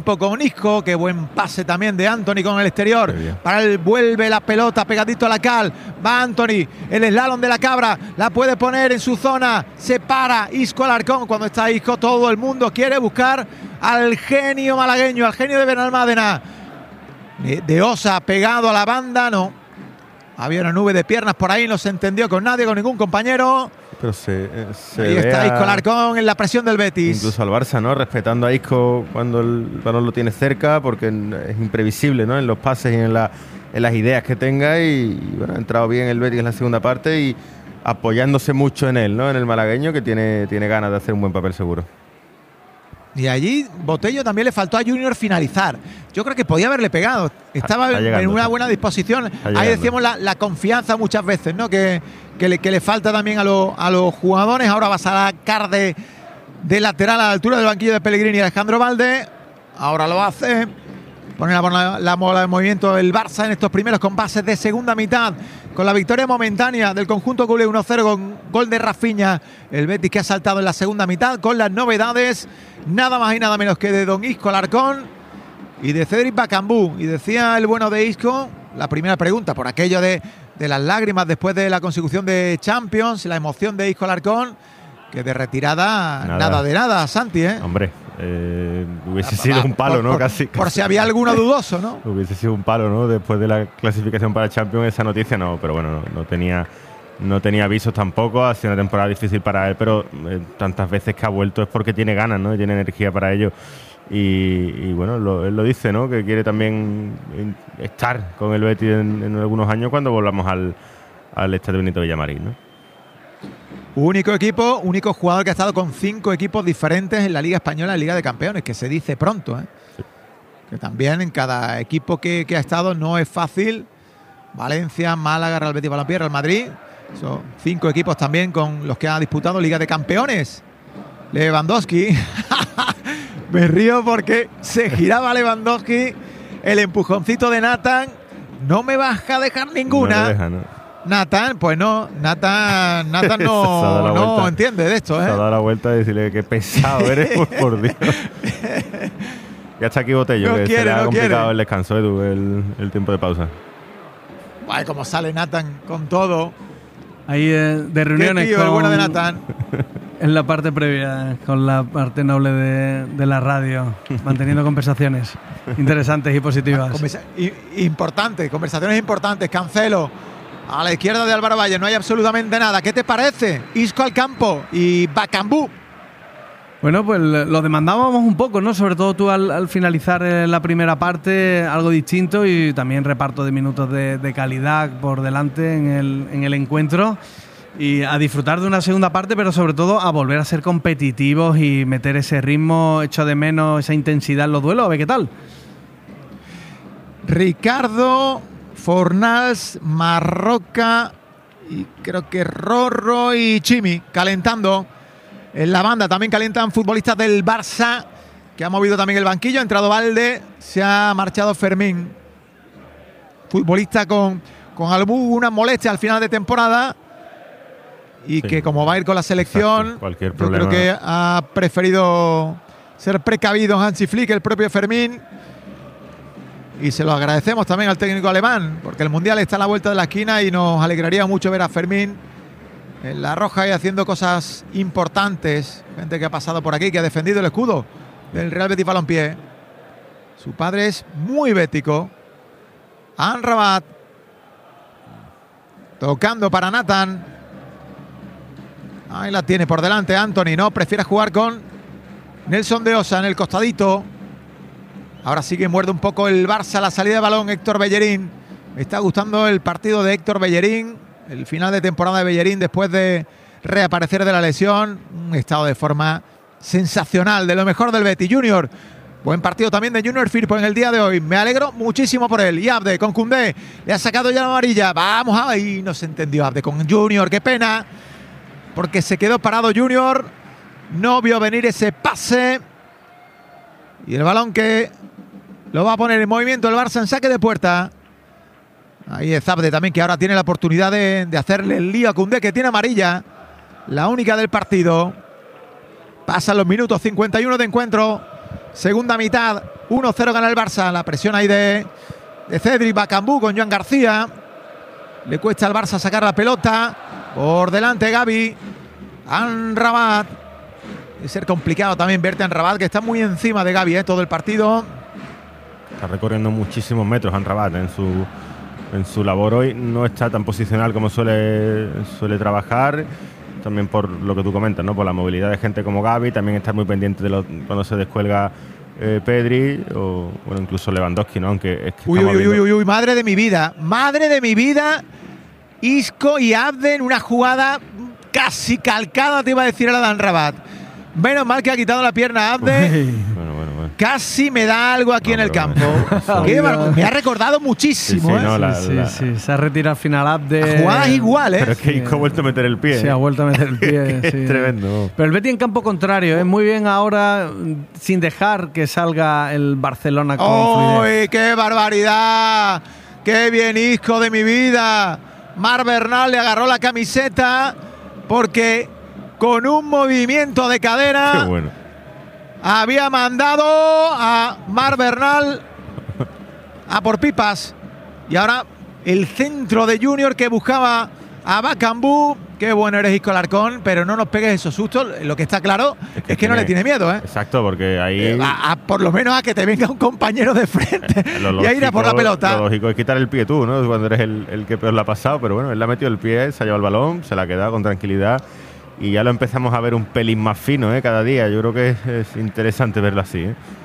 equipo con Isco. Qué buen pase también de Anthony con el exterior. Para él vuelve la pelota pegadito a la cal. Va Anthony, el slalom de la cabra. La puede poner en su zona. Se para Isco Alarcón. Cuando está Isco, todo el mundo quiere buscar al genio malagueño, al genio de Benalmádena. De Osa pegado a la banda, no. Había una nube de piernas por ahí, no se entendió con nadie, con ningún compañero. Pero ahí está Isco Alarcón en la presión del Betis. Incluso al Barça, ¿no? Respetando a Isco cuando el balón lo tiene cerca, porque es imprevisible, ¿no? En los pases y en las ideas que tenga. Y bueno, ha entrado bien el Betis en la segunda parte y apoyándose mucho en él, ¿no? En el malagueño, que tiene ganas de hacer un buen papel seguro. Y allí Botello también le faltó a Junior finalizar. Yo creo que podía haberle pegado. Estaba en una buena disposición. Ahí decíamos la confianza muchas veces, ¿no? Que le falta también a los jugadores. Ahora va a sacar de lateral a la altura del banquillo de Pellegrini y Alejandro Valde. Ahora lo hace. Pone la bola de movimiento el Barça en estos primeros compases de segunda mitad. Con la victoria momentánea del conjunto culé 1-0 con gol de Rafinha. El Betis que ha saltado en la segunda mitad con las novedades. Nada más y nada menos que de don Isco Alarcón y de Cédric Bakambu. Y decía el bueno de Isco, la primera pregunta, por aquello de las lágrimas después de la consecución de Champions, la emoción de Isco Alarcón, que de retirada nada de nada, Santi, ¿eh? Hombre, hubiese sido un palo, ¿no? Casi. Por si había alguno dudoso, ¿no? Hubiese sido un palo, ¿no? Después de la clasificación para Champions, esa noticia no, pero bueno, no tenía avisos tampoco. Ha sido una temporada difícil para él, pero tantas veces que ha vuelto es porque tiene ganas, ¿no? Y tiene energía para ello. Y bueno, él lo dice, ¿no? Que quiere también estar con el Betis en algunos años cuando volvamos al estadio Benito Villamarín, ¿no? Único jugador que ha estado con 5 equipos diferentes en la Liga Española, en Liga de Campeones, que se dice pronto, ¿eh? Sí. Que también en cada equipo que ha estado no es fácil. Valencia, Málaga, Real Betis Balompié, Real Madrid. Son 5 equipos también con los que ha disputado Liga de Campeones. Lewandowski. Me río porque se giraba Lewandowski. El empujoncito de Nathan. No me vas a dejar ninguna. No me deja, ¿no? Nathan no entiende de esto, ¿eh? Se ha dado la vuelta y decirle que pesado eres, por Dios. Ya está aquí Botello, que se le ha complicado el descanso, Edu, el tiempo de pausa. Ay, como sale Nathan con todo. Ahí de reuniones. Qué tío, el bueno de Nathan. En la parte previa, con la parte noble de la radio, manteniendo conversaciones interesantes y positivas. Conversaciones importantes. Cancelo a la izquierda de Álvaro Valle, no hay absolutamente nada. ¿Qué te parece? Isco al campo y Bakambu. Bueno, pues lo demandábamos un poco, ¿no? Sobre todo tú al finalizar la primera parte, algo distinto y también reparto de minutos de calidad por delante en el encuentro. Y a disfrutar de una segunda parte, pero sobre todo a volver a ser competitivos y meter ese ritmo, echo de menos esa intensidad en los duelos. A ver qué tal. Ricardo, Fornals, Marroca y creo que Rorro y Chimi calentando en la banda. También calientan futbolistas del Barça, que ha movido también el banquillo. Ha entrado Valde, se ha marchado Fermín, futbolista con alguna molestia al final de temporada y sí, que como va a ir con la selección, cualquier yo problema. creo que ha preferido ser precavido Hansi Flick, el propio Fermín. Y se lo agradecemos también al técnico alemán, porque el Mundial está a la vuelta de la esquina y nos alegraría mucho ver a Fermín en la roja y haciendo cosas importantes. Gente que ha pasado por aquí, que ha defendido el escudo del Real Betis Balompié. Su padre es muy bético. Amrabat tocando para Nathan. Ahí la tiene por delante Anthony, ¿no? Prefiere jugar con Nelson de Osa en el costadito. Ahora sí que muerde un poco el Barça la salida de balón. Héctor Bellerín. Me está gustando el partido de Héctor Bellerín. El final de temporada de Bellerín después de reaparecer de la lesión. Un estado de forma sensacional, de lo mejor del Betis. Junior. Buen partido también de Junior Firpo en el día de hoy. Me alegro muchísimo por él. Y Abde con Koundé. Le ha sacado ya la amarilla. Vamos, ahí no se entendió Abde con Junior. Qué pena. Porque se quedó parado Junior. No vio venir ese pase. Y el balón que lo va a poner en movimiento el Barça en saque de puerta. Ahí es Abde también, que ahora tiene la oportunidad de hacerle el lío a Koundé, que tiene amarilla. La única del partido. Pasan los minutos 51 de encuentro. Segunda mitad, 1-0 gana el Barça. La presión ahí de Cedric Bakambu con Joan García. Le cuesta al Barça sacar la pelota. Por delante Gavi. Amrabat. Debe ser complicado también verte a Amrabat, que está muy encima de Gavi todo el partido. Está recorriendo muchísimos metros Amrabat en su labor hoy. No está tan posicional como suele trabajar. También por lo que tú comentas, ¿no? Por la movilidad de gente como Gavi. También estar muy pendiente de cuando se descuelga Pedri o bueno, incluso Lewandowski, ¿no? Aunque es que uy, madre de mi vida. Madre de mi vida. Isco y Abde en una jugada casi calcada, te iba a decir, a la de Amrabat. Menos mal que ha quitado la pierna a Abde. Bueno. Casi me da algo aquí en el campo. Me ha recordado muchísimo. Sí, se ha retirado al final Abde. Jugadas iguales. Pero es que Isco ha vuelto a meter el pie. Sí, ha vuelto a meter el pie. Es tremendo. Pero el Betis en campo contrario, muy bien ahora, sin dejar que salga el Barcelona con fluidez. ¡Uy, qué barbaridad! ¡Qué bien, Isco de mi vida! Marc Bernal le agarró la camiseta porque con un movimiento de cadera. Qué bueno. Había mandado a Marc Bernal a por pipas. Y ahora el centro de Junior que buscaba a Bakambu. Qué bueno eres, Isco Alarcón, pero no nos pegues esos sustos. Lo que está claro es que no le tiene miedo, ¿eh? Exacto, porque ahí... por lo menos a que te venga un compañero de frente y a ir a por la pelota. Lo lógico es quitar el pie tú, ¿no? Cuando eres el que peor la ha pasado. Pero bueno, él le ha metido el pie, se ha llevado el balón, se la ha quedado con tranquilidad. Y ya lo empezamos a ver un pelín más fino, cada día. Yo creo que es interesante verlo así,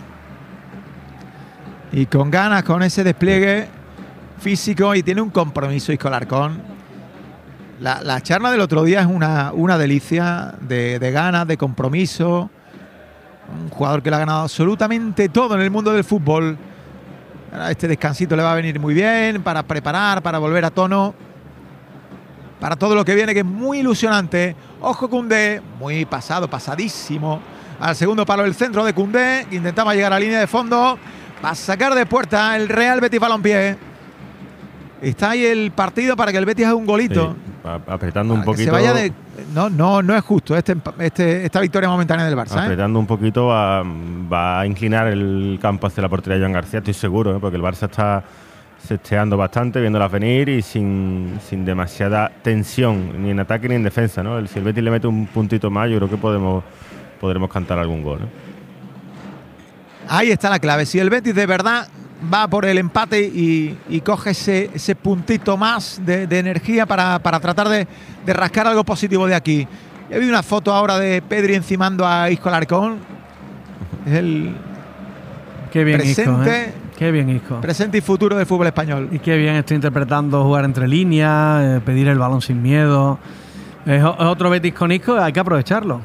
Y con ganas, con ese despliegue físico, y tiene un compromiso Isco Alarcón. La charla del otro día es una delicia de ganas, de compromiso. Un jugador que le ha ganado absolutamente todo en el mundo del fútbol. Este descansito le va a venir muy bien para preparar, para volver a tono. Para todo lo que viene, que es muy ilusionante. Ojo Koundé, muy pasadísimo. Al segundo palo del centro de Koundé, que intentaba llegar a línea de fondo. Va a sacar de puerta el Real Betis Balompié. Está ahí el partido para que el Betis haga un golito. Sí, apretando un poquito. No es justo esta victoria momentánea del Barça. Apretando un poquito va a inclinar el campo hacia la portería de Joan García, estoy seguro, porque el Barça está sesteando bastante, viéndolas venir y sin demasiada tensión, ni en ataque ni en defensa, ¿no? Si el Betis le mete un puntito más, yo creo que podremos cantar algún gol, ¿no? Ahí está la clave. Si el Betis de verdad va por el empate y coge ese puntito más de energía para tratar de rascar algo positivo de aquí. He visto una foto ahora de Pedri encimando a Isco Alarcón. Es el Qué bien presente. Isco, Qué bien, Isco. Presente y futuro del fútbol español. Y qué bien está interpretando jugar entre líneas, pedir el balón sin miedo. Es otro Betis con Isco, hay que aprovecharlo.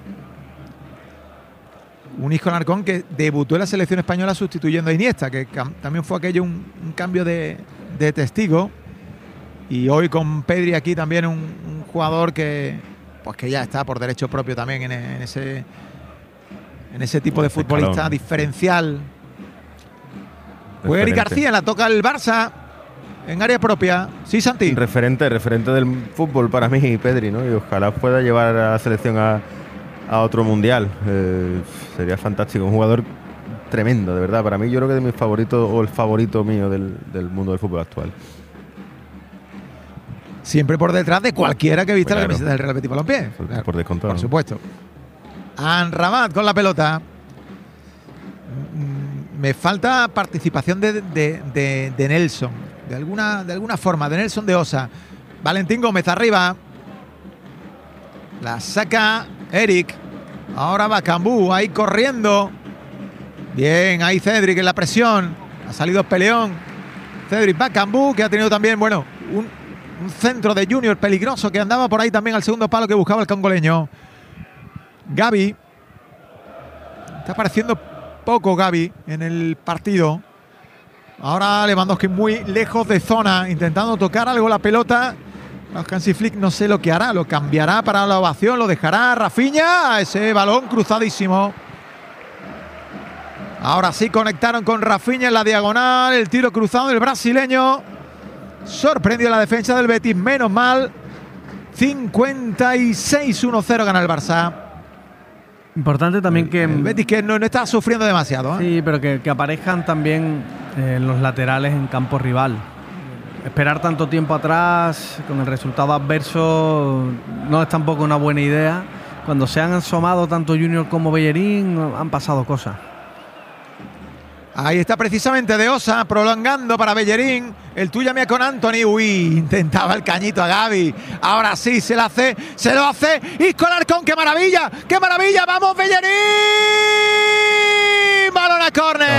Un Isco Alarcón que debutó en la selección española sustituyendo a Iniesta, que también fue aquello un cambio de testigo. Y hoy con Pedri aquí también un jugador que ya está por derecho propio también en ese tipo de futbolista diferencial. Pues Eric García la toca el Barça en área propia. Sí, Santi. Referente del fútbol para mí, Pedri, ¿no? Y ojalá pueda llevar a la selección a otro mundial. Sería fantástico. Un jugador tremendo, de verdad. Para mí, yo creo que de mis favoritos o el favorito mío del mundo del fútbol actual. Siempre por detrás de cualquiera que vista la camiseta del Real Betis Balompié. Por descontado. Por supuesto. Amrabat con la pelota. Me falta participación de Nelson. De alguna forma. De Nelson de Osa. Valentín Gómez arriba. La saca Eric. Ahora Bakambu ahí corriendo. Bien, ahí Cedric en la presión. Ha salido peleón. Cedric Bakambu, que ha tenido también, un centro de Junior peligroso que andaba por ahí también al segundo palo que buscaba el congoleño. Gavi. Está apareciendo poco Gavi en el partido. Ahora Lewandowski muy lejos de zona, intentando tocar algo la pelota. Hansi Flick no sé lo que hará, lo cambiará para la ovación, lo dejará Rafinha, ese balón cruzadísimo. Ahora sí conectaron con Rafinha en la diagonal, el tiro cruzado del brasileño. Sorprendió la defensa del Betis, menos mal. 56-1-0 gana el Barça. Importante también que... El Betis que no está sufriendo demasiado. Sí, pero que aparezcan también los laterales en campo rival. Esperar tanto tiempo atrás con el resultado adverso no es tampoco una buena idea. Cuando se han asomado tanto Junior como Bellerín han pasado cosas. Ahí está precisamente De Osa prolongando para Bellerín. El tuya mía con Anthony. Uy, intentaba el cañito a Gavi. Ahora sí se lo hace. Isco Alarcón, ¡qué maravilla! ¡Qué maravilla! ¡Vamos, Bellerín! ¡Balón a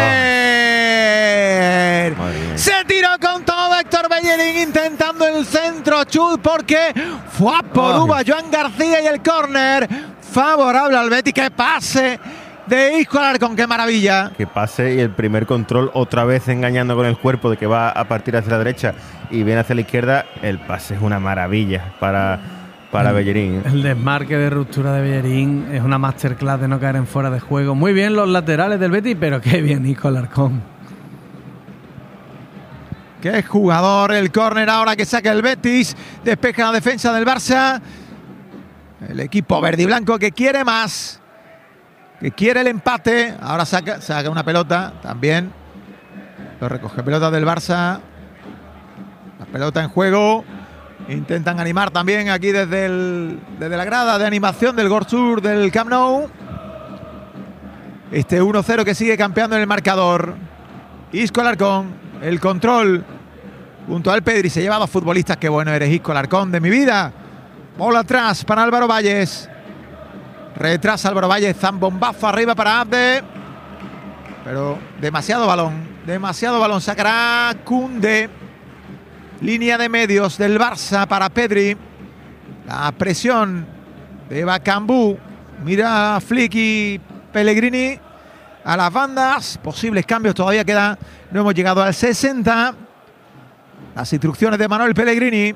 córner! Se tiró con todo Héctor Bellerín intentando el centro chut porque fue por uva Joan García y el córner favorable al Betis. ¡Qué pase de Isco Alarcón, qué maravilla! Que pase y el primer control otra vez engañando con el cuerpo de que va a partir hacia la derecha y viene hacia la izquierda. El pase es una maravilla para Bellerín. El desmarque de ruptura de Bellerín es una masterclass de no caer en fuera de juego. Muy bien los laterales del Betis, pero qué bien Isco Alarcón. Qué jugador. El córner ahora que saca el Betis. Despeja la defensa del Barça. El equipo verde y blanco que quiere más, que quiere el empate. Ahora saca una pelota también. Lo recoge pelota del Barça. La pelota en juego. Intentan animar también aquí desde la grada de animación del Gol Sur del Camp Nou. Este 1-0 que sigue campeando en el marcador. Isco Alarcón, el control junto al Pedri. Se lleva a dos futbolistas. Qué bueno eres, Isco Alarcón, de mi vida. Bola atrás para Álvaro Valles. Retrasa Álvaro Valles, zambombazo arriba para Abde. Pero demasiado balón. Sacará Koundé. Línea de medios del Barça para Pedri. La presión de Bakambu. Mira a Flick y Pellegrini a las bandas. Posibles cambios todavía quedan. No hemos llegado al 60. Las instrucciones de Manuel Pellegrini.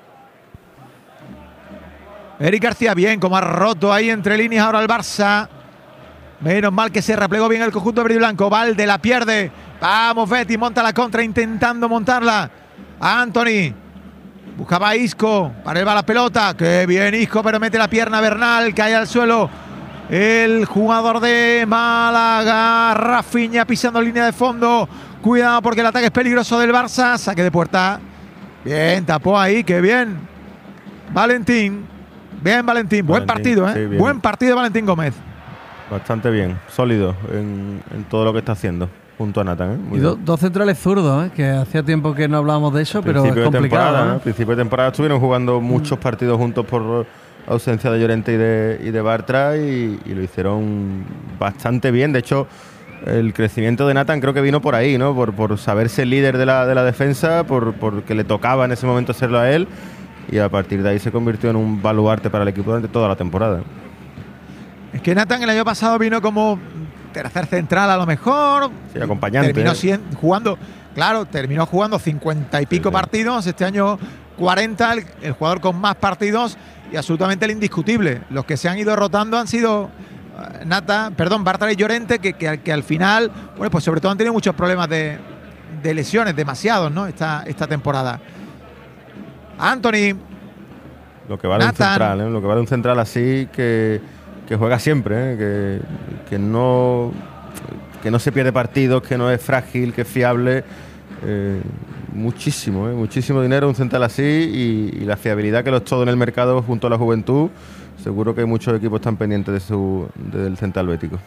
Eric García, bien, como ha roto ahí entre líneas ahora el Barça. Menos mal que se replegó bien el conjunto verde y blanco. Valde la pierde. Vamos, Betis, monta la contra, intentando montarla. Anthony. Buscaba a Isco. Para él va la pelota. Qué bien Isco, pero mete la pierna Bernal. Cae al suelo el jugador de Málaga. Rafinha pisando línea de fondo. Cuidado porque el ataque es peligroso del Barça. Saque de puerta. Bien, tapó ahí, qué bien. Valentín. Bien, Valentín. Buen partido, ¿eh? Sí, buen partido de Valentín Gómez. Bastante bien, sólido en todo lo que está haciendo junto a Nathan, ¿eh? Y dos centrales zurdos, ¿eh? Que hacía tiempo que no hablábamos de eso, pero es complicado. ¿No? Principio de temporada estuvieron jugando muchos partidos juntos por ausencia de Llorente y de Bartra y lo hicieron bastante bien. De hecho, el crecimiento de Nathan creo que vino por ahí, ¿no? Por saberse el líder de la defensa, porque le tocaba en ese momento hacerlo a él. Y a partir de ahí se convirtió en un baluarte para el equipo durante toda la temporada. Es que Nathan el año pasado vino como tercer central a lo mejor. Sí, acompañante. Terminó terminó jugando 50 y pico partidos. Este año 40, el jugador con más partidos y absolutamente el indiscutible. Los que se han ido rotando han sido Bartra y Llorente, que al final, bueno, pues sobre todo han tenido muchos problemas de lesiones, demasiados, ¿no? Esta temporada. Anthony. Lo que vale un central, ¿eh? Lo que vale un central así que juega siempre, ¿eh? que no se pierde partidos, que no es frágil, que es fiable. Muchísimo dinero un central así y la fiabilidad que lo es todo en el mercado junto a la juventud. Seguro que muchos equipos están pendientes del central bético.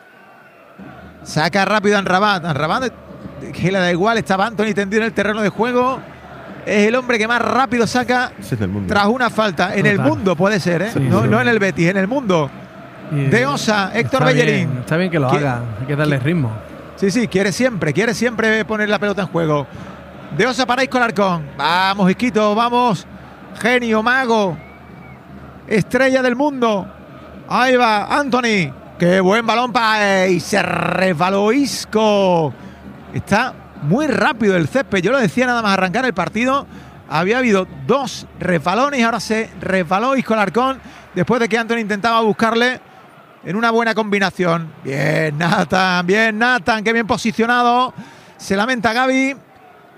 Saca rápido a Amrabat, que le da igual, estaba Anthony tendido en el terreno de juego. Es el hombre que más rápido saca tras una falta. En el mundo puede ser, ¿eh? Sí, no en el Betis, en el mundo. De Osa, Héctor Bellerín. Está bien que lo haga, hay que darle ritmo. Sí, quiere siempre poner la pelota en juego. De Osa para Isco Alarcón. Vamos, Isquito, vamos. Genio, mago. Estrella del mundo. Ahí va, Anthony. Qué buen balón y se resbaló Isco. Está muy rápido el césped. Yo lo decía nada más arrancar el partido. Había habido dos resbalones y ahora se resbaló Isco Alarcón después de que Anthony intentaba buscarle en una buena combinación. Bien, Nathan, qué bien posicionado. Se lamenta Gavi,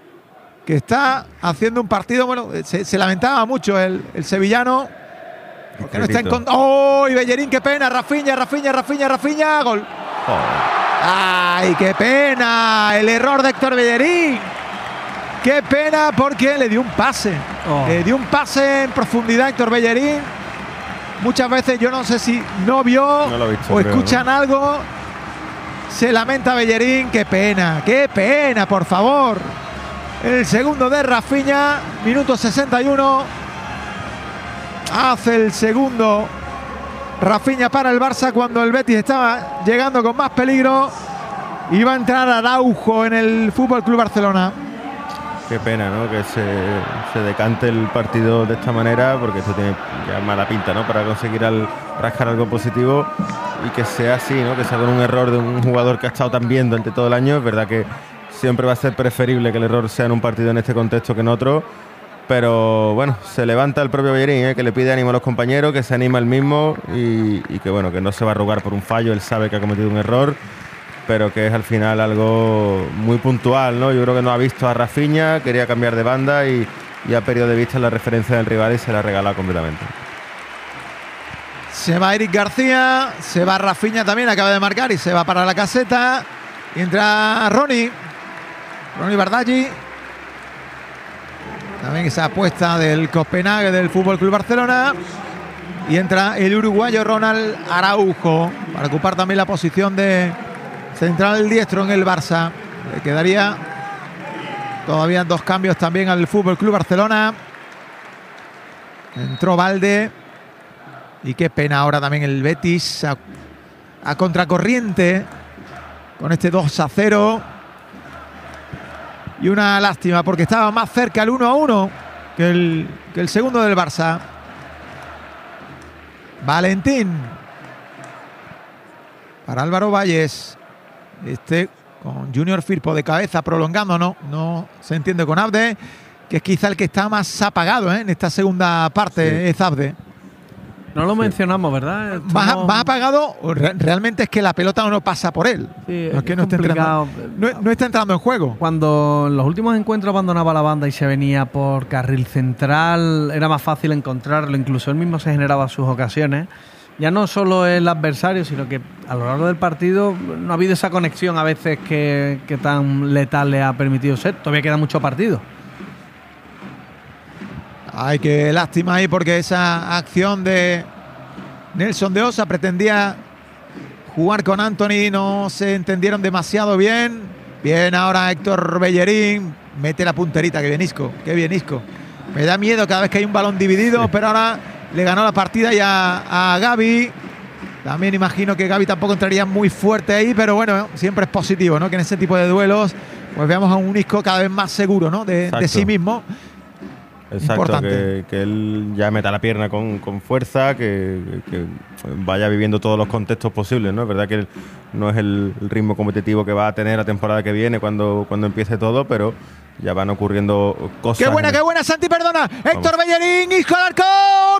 que está haciendo un partido, bueno, se lamentaba mucho el sevillano. Porque no está en ¡oh! Y Bellerín, qué pena. Rafinha, gol. ¡Ay, qué pena! El error de Héctor Bellerín. Qué pena porque le dio un pase. Le dio un pase en profundidad a Héctor Bellerín. Muchas veces yo no sé si no vio o escuchan algo. Se lamenta Bellerín. Qué pena, por favor. El segundo de Rafinha, minuto 61. Hace el segundo Rafinha para el Barça cuando el Betis estaba llegando con más peligro. Iba a entrar Araujo en el Fútbol Club Barcelona. Qué pena, ¿no? Que se decante el partido de esta manera, porque esto tiene ya mala pinta, ¿no? Para conseguir rascar algo positivo y que sea así, ¿no? Que sea con un error de un jugador que ha estado tan bien durante todo el año. Es verdad que siempre va a ser preferible que el error sea en un partido en este contexto que en otro, pero bueno, se levanta el propio Bellerín, que le pide ánimo a los compañeros, que se anima él mismo y que bueno, que no se va a arrugar por un fallo. Él sabe que ha cometido un error, pero que es al final algo muy puntual, ¿no? Yo creo que no ha visto a Rafinha, quería cambiar de banda y ha perdido de vista la referencia del rival y se la ha regalado completamente. Se va Eric García, se va Rafinha también, acaba de marcar y se va para la caseta. Y entra Ronnie Bardaggi. También esa apuesta del Copenhague del Fútbol Club Barcelona. Y entra el uruguayo Ronald Araujo para ocupar también la posición de central diestro en el Barça. Le quedaría todavía 2 cambios también al Fútbol Club Barcelona. Entró Valde. Y qué pena ahora también el Betis a contracorriente con este 2-0. Y una lástima porque estaba más cerca el 1-1 que el segundo del Barça. Valentín para Álvaro Valles. Con Junior Firpo de cabeza prolongando, no se entiende con Abde, que es quizá el que está más apagado en esta segunda parte. Sí. Es Abde. No lo mencionamos, ¿verdad? Más apagado, realmente es que la pelota no pasa por él. Sí, no es que no está entrando en juego. Cuando en los últimos encuentros abandonaba la banda y se venía por carril central, era más fácil encontrarlo. Incluso él mismo se generaba sus ocasiones. Ya no solo el adversario, sino que a lo largo del partido no ha habido esa conexión a veces que tan letal le ha permitido ser. Todavía queda mucho partido. Ay, qué lástima ahí, porque esa acción de Nelson de Osa pretendía jugar con Antony, no se entendieron demasiado bien. Bien ahora Héctor Bellerín, mete la punterita, qué bien Isco. Me da miedo cada vez que hay un balón dividido, sí. Pero ahora le ganó la partida ya a Gavi. También imagino que Gavi tampoco entraría muy fuerte ahí, pero bueno, siempre es positivo, ¿no? Que en ese tipo de duelos pues veamos a un Isco cada vez más seguro, ¿no? De sí mismo. Exacto, que él ya meta la pierna con fuerza, que vaya viviendo todos los contextos posibles, ¿no? Es verdad que no es el ritmo competitivo que va a tener la temporada que viene cuando empiece todo, pero ya van ocurriendo cosas. ¡Qué buena, Santi, perdona! Héctor Bellerín, Isco al arco,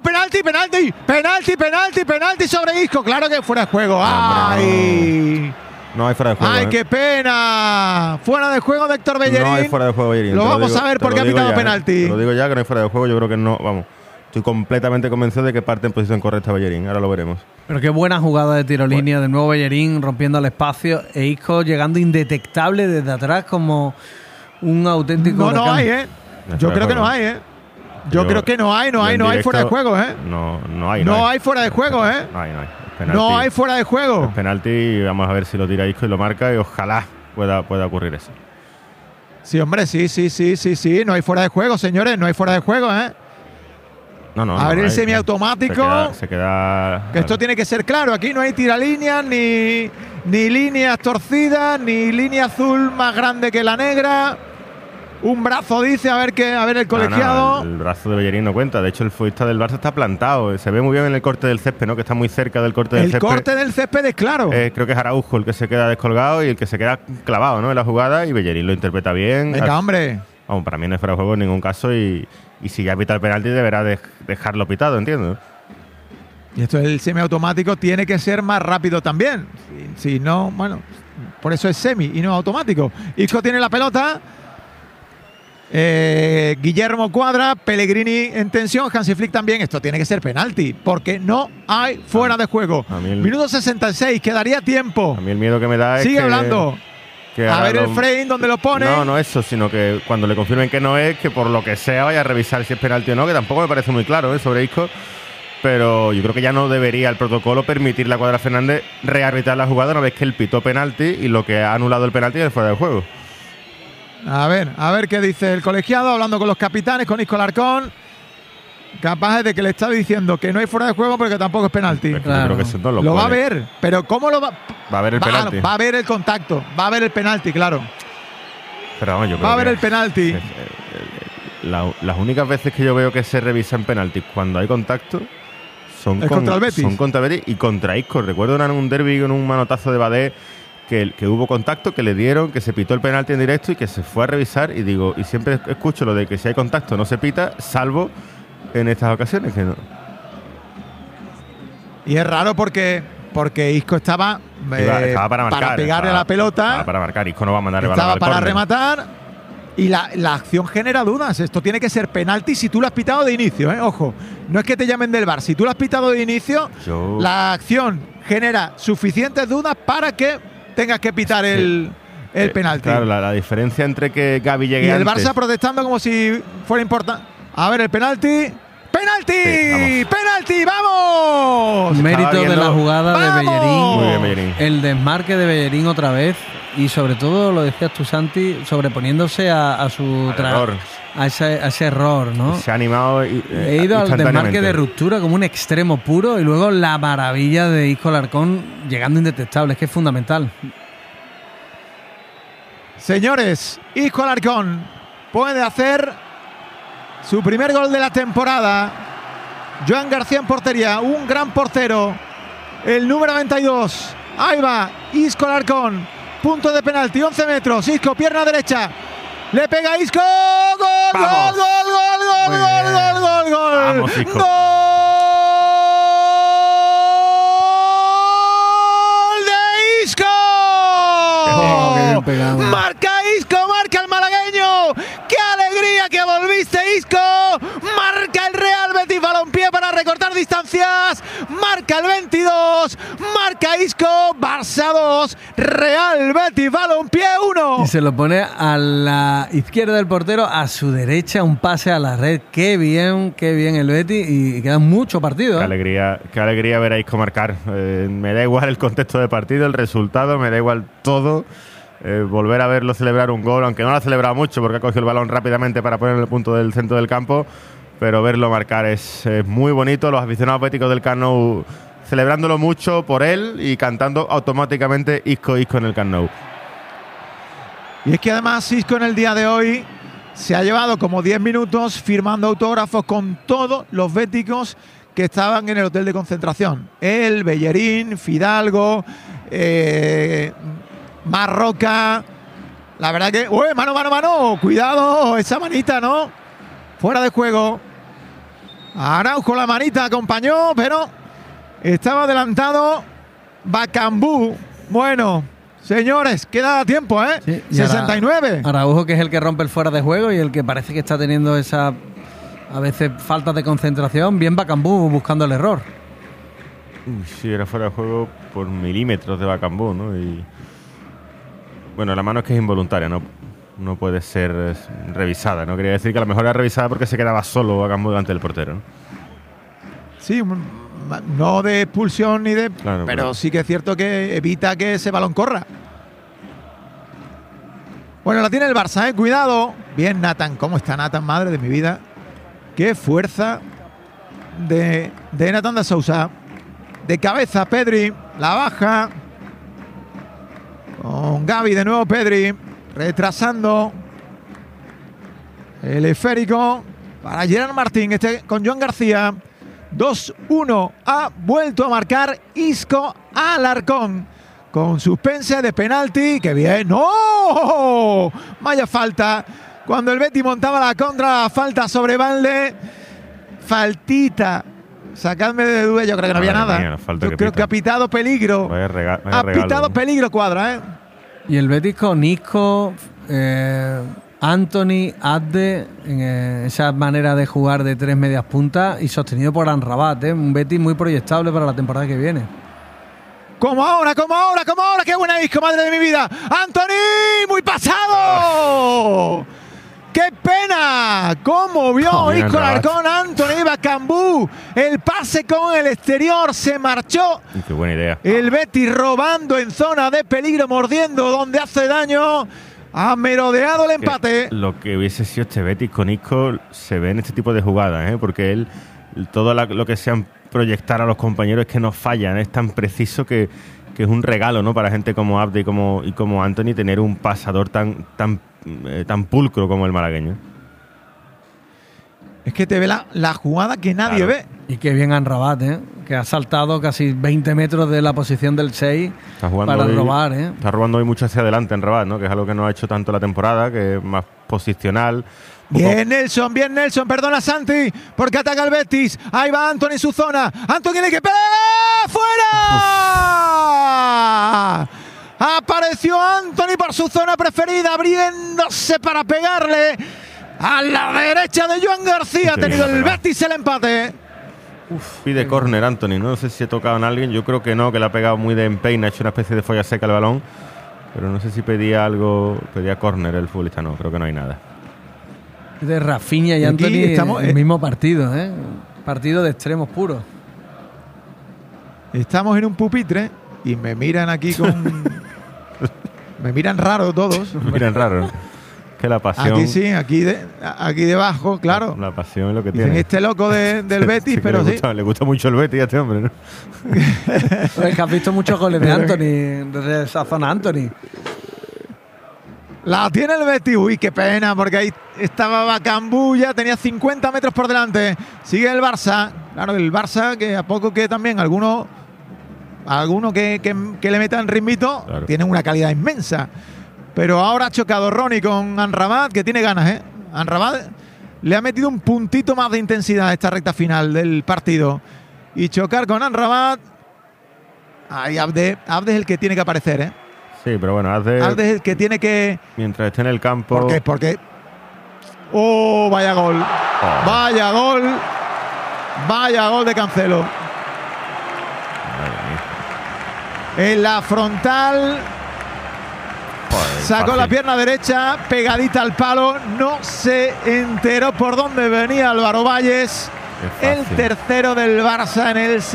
penalti sobre Isco, claro que fuera de juego. ¡Ay! No hay fuera de juego. ¡Ay, qué pena! Fuera de juego de Héctor Bellerín. No hay fuera de juego Bellerín. Lo vamos a ver porque ha pitado penalti. Te lo digo ya que no hay fuera de juego. Yo creo que no, vamos. Estoy completamente convencido de que parte en posición correcta Bellerín. Ahora lo veremos. Pero qué buena jugada de tiro línea. De nuevo Bellerín rompiendo el espacio. E Isco llegando indetectable desde atrás como un auténtico... No hay, ¿eh? Yo creo que no hay, ¿eh? Yo creo que no hay fuera de juego, ¿eh? No hay fuera de juego, ¿eh? No hay. Penalti. No hay fuera de juego. Es penalti y vamos a ver si lo tira Isco y lo marca y ojalá pueda ocurrir eso. Sí, hombre, sí. No hay fuera de juego, señores. No hay fuera de juego, ¿eh? No. A ver el semiautomático. Se queda. Que esto tiene que ser claro. Aquí no hay tiralíneas, ni líneas torcidas, ni línea azul más grande que la negra. Un brazo, dice, a ver el colegiado. El brazo de Bellerín no cuenta. De hecho, el futbolista del Barça está plantado. Se ve muy bien en el corte del césped, ¿no? Que está muy cerca del corte del césped. El corte del césped es claro. Creo que es Araujo el que se queda descolgado y el que se queda clavado, ¿no? En la jugada, y Bellerín lo interpreta bien. Venga, hombre. Vamos, para mí no es fuera de juego en ningún caso y si ya pita el penalti deberá dejarlo pitado, entiendo. Y esto del semiautomático tiene que ser más rápido también. Si no, bueno, por eso es semi y no automático. Isco tiene la pelota. Guillermo Cuadra, Pellegrini en tensión, Hansi Flick también. Esto tiene que ser penalti, porque no hay fuera de juego. Minuto 66, quedaría tiempo. A mí el miedo que me da Sigue hablando. A ver el frame donde lo pone. No eso, sino que cuando le confirmen que no es, que por lo que sea vaya a revisar si es penalti o no, que tampoco me parece muy claro sobre Isco. Pero yo creo que ya no debería el protocolo permitirle a Cuadra Fernández rearbitrar la jugada una vez que él pitó penalti y lo que ha anulado el penalti es fuera del juego. A ver qué dice el colegiado, hablando con los capitanes, con Isco Alarcón. Capaz de que le está diciendo que no hay fuera de juego, pero que tampoco es penalti. Claro. Creo que lo va a ver, pero ¿cómo lo va? Va a ver el penalti. Va a ver el contacto, va a ver el penalti, claro. Pero vamos, yo creo va a ver el penalti. Las únicas veces que yo veo que se revisan penaltis cuando hay contacto son contra el Betis. Son contra el Betis y contra Isco. Recuerdo en un derbi con un manotazo de Badé que hubo contacto, que le dieron, que se pitó el penalti en directo y que se fue a revisar. Y siempre escucho lo de que si hay contacto no se pita, salvo en estas ocasiones que no. Y es raro porque Isco estaba para marcar, para pegarle a la pelota. Estaba para marcar, Isco no va a mandar estaba al para rematar. Y la acción genera dudas. Esto tiene que ser penalti si tú lo has pitado de inicio, Ojo, no es que te llamen del VAR. Si tú lo has pitado de inicio, la acción genera suficientes dudas para que tengas que pitar el penalti. Claro, la diferencia entre que Gavi llegue antes. Y el antes. Barça protestando como si fuera importante. A ver, el penalti. ¡Penalti! Sí, ¡penalti! ¡Vamos! Mérito de la jugada de Bellerín. Muy bien, Bellerín. El desmarque de Bellerín otra vez. Y sobre todo, lo decías tú, Santi, sobreponiéndose a su error. A ese error, ¿no? Se ha animado. He ido al desmarque de ruptura como un extremo puro y luego la maravilla de Isco Alarcón llegando indetectable. Es que es fundamental. Señores, Isco Alarcón puede hacer su primer gol de la temporada. Joan García en portería, un gran portero. El número 92. Ahí va, Isco Alarcón. Punto de penalti, 11 metros. Isco, pierna derecha. Le pega Isco. ¡Gol! ¡Vamos! ¡Gol! ¡Vamos, Isco! ¡Gol de Isco! Marca Isco, marca el malagueño. ¡Qué alegría que volviste, Isco! Marca el Real Betis Balompié para recortar distancias. Marca el 22. Marca Isco. Barça 2. Real Betis Balompié 1. Y se lo pone a la izquierda del portero, a su derecha, un pase a la red. Qué bien el Betis. Y queda mucho partido. Qué alegría ver a Isco marcar. Me da igual el contexto de partido, el resultado, me da igual todo. Volver a verlo celebrar un gol, aunque no lo ha celebrado mucho porque ha cogido el balón rápidamente para poner en el punto del centro del campo, pero verlo marcar es muy bonito. Los aficionados béticos del Camp Nou celebrándolo mucho por él y cantando automáticamente Isco en el Camp Nou. Y es que además Isco en el día de hoy se ha llevado como 10 minutos firmando autógrafos con todos los béticos que estaban en el hotel de concentración. Él, Bellerín, Fidalgo, Marroca. La verdad que... ¡Uy, mano! Cuidado, esa manita, ¿no? Fuera de juego. Araujo la manita acompañó, pero estaba adelantado Bakambu. Bueno, señores, queda tiempo, Sí, 69. Araujo, que es el que rompe el fuera de juego y el que parece que está teniendo esa, a veces, falta de concentración. Bien Bakambu buscando el error. Sí, era fuera de juego por milímetros de Bakambu, ¿no? Y bueno, la mano es que es involuntaria, no puede ser revisada, ¿no? Quería decir que a lo mejor era revisada porque se quedaba solo Bakambu delante del portero, ¿no? Sí, no de expulsión ni de... Claro, pero sí que es cierto que evita que ese balón corra. Bueno, la tiene el Barça, cuidado. Bien, Nathan. ¿Cómo está Nathan, madre de mi vida? Qué fuerza de Nathan de Sousa. De cabeza, Pedri. La baja. Con Gavi de nuevo, Pedri. Retrasando. El esférico para Gerard Martín. Con Joan García. 2-1. Ha vuelto a marcar Isco Alarcón. Con suspense de penalti. ¡Qué bien! ¡No! Vaya falta. Cuando el Betis montaba la contra, falta sobre Valde. Faltita. Sacadme de duda, yo creo que no había nada. Yo creo que ha pitado peligro. Ha pitado peligro, Cuadra, Y el Betis con Isco, Anthony, Abde, en esa manera de jugar de 3 medias puntas y sostenido por Amrabat, un Betis muy proyectable para la temporada que viene. Como ahora, qué buena disco, madre de mi vida. Anthony, muy pasado. ¡Qué pena! ¿Cómo vio Isco Alarcón? Anthony Bakambu. El pase con el exterior se marchó. Qué buena idea. El Betis robando en zona de peligro, mordiendo donde hace daño. Ha merodeado el empate. Lo que hubiese sido este Betis con Isco se ve en este tipo de jugadas, porque él, todo lo que sean proyectar a los compañeros es que no fallan. Es tan preciso que es un regalo, ¿no? Para gente como Abde y como Anthony tener un pasador tan pulcro como el malagueño. Es que te ve la jugada que nadie ve. Y qué bien Amrabat, que ha saltado casi 20 metros de la posición del 6 para robar. Está robando hoy mucho hacia adelante Amrabat, ¿no? Que es algo que no ha hecho tanto la temporada, que es más posicional. Bien Nelson, perdona Santi, porque ataca el Betis. Ahí va Anthony en su zona. Anthony tiene que pegar. ¡Fuera! Apareció Anthony por su zona preferida, abriéndose para pegarle a la derecha de Joan García. Ha tenido el Betis el empate. Pide córner Anthony, no sé si ha tocado en alguien. Yo creo que no, que le ha pegado muy de empeine, ha hecho una especie de folla seca al balón. Pero no sé si pedía córner el futbolista. No, creo que no hay nada. De Rafinha y Anthony estamos, el mismo partido, partido de extremos puros. Estamos en un pupitre y me miran aquí me miran raro todos. Me miran raro. Que la pasión. Aquí sí, aquí debajo, claro. La pasión es lo que dicen tiene. Este loco del Betis, sí, pero le gusta mucho el Betis a este hombre, ¿no? Es que has visto muchos goles de Anthony, desde esa zona Anthony. La tiene el Betis. Uy, qué pena, porque ahí estaba Bakambu, ya tenía 50 metros por delante. Sigue el Barça. Claro, el Barça que a poco que también alguno que le metan ritmito, claro, tienen una calidad inmensa. Pero ahora ha chocado Ronnie con Amrabat, que tiene ganas, Amrabat le ha metido un puntito más de intensidad a esta recta final del partido. Y chocar con Amrabat. Ahí Abde es el que tiene que aparecer, Sí, pero bueno, Abde es el que tiene que... Mientras esté en el campo... ¿Por qué? Porque... ¡Oh, vaya gol! Oh. ¡Vaya gol! ¡Vaya gol de Cancelo! En la frontal... Sacó la pierna derecha, pegadita al palo. No se enteró por dónde venía Álvaro Valles. El tercero del Barça en el